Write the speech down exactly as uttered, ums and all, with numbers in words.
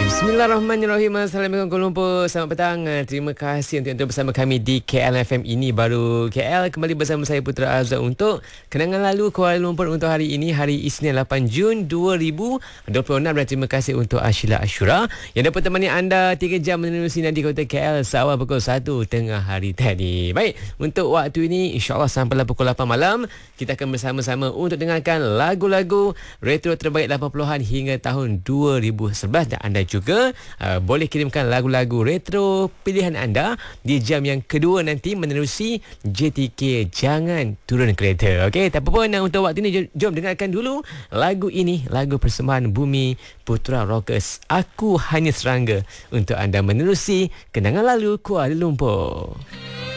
Bismillahirrahmanirrahim. Assalamualaikum Kuala Lumpur. Selamat petang. Terima kasih untuk, untuk bersama kami di K L F M. Ini baru K L. Kembali bersama saya Putra Azhar untuk kenangan lalu Kuala Lumpur untuk hari ini, hari Isnin lapan Jun dua ribu dua puluh enam. Dan terima kasih untuk Ashila Ashura yang dapat temani anda tiga jam menerusi di Kota K L seawal pukul satu tengah hari tadi. Baik, untuk waktu ini insyaAllah sampailah pukul lapan malam kita akan bersama-sama untuk dengarkan lagu-lagu retro terbaik lapan puluhan hingga tahun dua ribu sebelas. Dan anda juga uh, boleh kirimkan lagu-lagu retro pilihan anda di jam yang kedua nanti menerusi J T K Jangan Turun Kereta. Okey, tak apa pun, untuk waktu ini jom dengarkan dulu lagu ini, lagu persembahan Bumi Putra Rockers, Aku Hanya Serangga, untuk anda menerusi kenangan lalu Kuala Lumpur.